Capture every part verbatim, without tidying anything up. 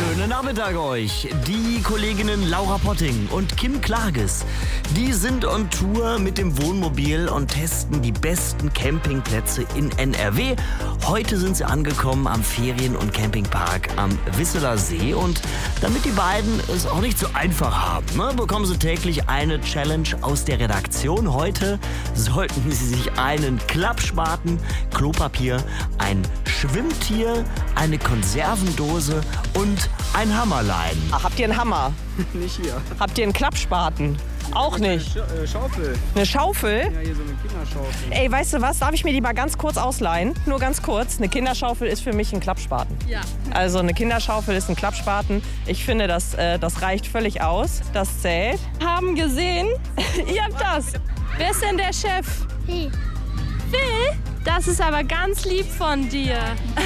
Schönen Nachmittag euch. Die Kolleginnen Laura Potting und Kim Klages, die sind on Tour mit dem Wohnmobil und testen die besten Campingplätze in N R W. Heute sind sie angekommen am Ferien- und Campingpark am Wisseler See. Und damit die beiden es auch nicht so einfach haben, ne, bekommen sie täglich eine Challenge aus der Redaktion. Heute sollten sie sich einen Klappspaten, Klopapier, ein Schwimmtier, eine Konservendose und ein Hammer leihen. Ach, habt ihr einen Hammer? Nicht hier. Habt ihr einen Klappspaten? Auch nicht. Eine Sch äh, Schaufel. Eine Schaufel? Ja, hier so eine Kinderschaufel. Ey, weißt du was? Darf ich mir die mal ganz kurz ausleihen? Nur ganz kurz. Eine Kinderschaufel ist für mich ein Klappspaten. Ja. Also eine Kinderschaufel ist ein Klappspaten. Ich finde, das, äh, das reicht völlig aus. Das zählt. Haben gesehen, ihr habt das. Wer ist denn der Chef? Hey. Phil? Das ist aber ganz lieb von dir.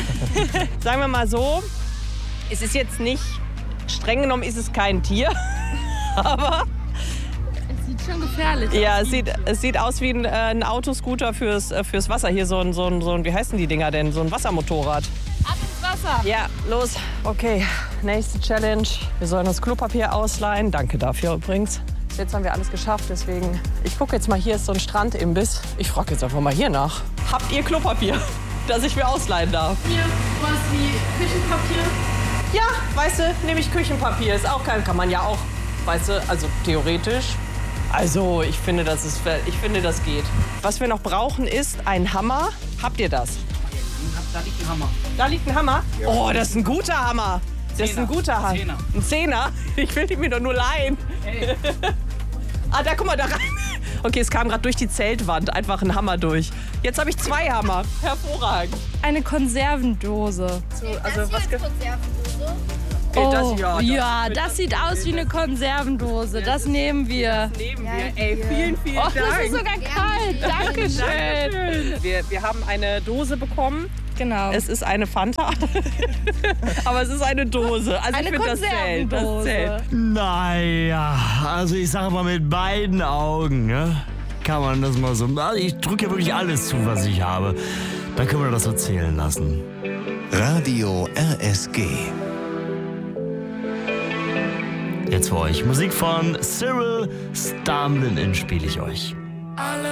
Sagen wir mal so, es ist jetzt nicht, streng genommen ist es kein Tier, aber Es sieht schon gefährlich ja, aus. es sieht, es sieht aus wie ein, äh, ein Autoscooter fürs, äh, fürs Wasser. Hier so ein, so, ein, so ein, wie heißen die Dinger denn? So ein Wassermotorrad. Ab ins Wasser. Ja, los. Okay, nächste Challenge. Wir sollen das Klopapier ausleihen. Danke dafür übrigens. Jetzt haben wir alles geschafft, deswegen, ich gucke jetzt mal, hier ist so ein Strandimbiss. Ich frage jetzt einfach mal hier nach. Habt ihr Klopapier, das ich mir ausleihen darf? Hier, was wie Küchenpapier. Ja, weißt du, nehme ich Küchenpapier. Ist auch kein, kann man ja auch, weißt du, also theoretisch. Also, ich finde, das ist, ich finde, das geht. Was wir noch brauchen, ist ein Hammer. Habt ihr das? Da liegt ein Hammer. Da liegt ein Hammer. Oh, das ist ein guter Hammer. Das ist ein guter Hammer. Zehner. Ein Zehner? Ich will den mir doch nur leihen. Hey. Ah, da, guck mal, da rein. Okay, es kam gerade durch die Zeltwand einfach ein Hammer durch. Jetzt habe ich zwei Hammer. Hervorragend. Eine Konservendose. Also, was ge- Konservendose. okay, das, Oh, ja, ja, das sieht aus wie eine Konservendose. Das nehmen wir. nehmen wir. Ey, vielen, vielen Oh, Dank. das ist sogar kalt. Dankeschön. Wir, wir haben eine Dose bekommen. Genau. Es ist eine Fanta, aber es ist eine Dose. Also Eine ich finde, das zählt. Das Konservendose. zählt. Naja, also ich sage mal mit beiden Augen, ne, kann man das mal so. Also ich drücke ja wirklich alles zu, was ich habe. Dann können wir das so zählen lassen. Radio R S G. Jetzt für euch Musik von Cyril Stamlin spiele ich euch.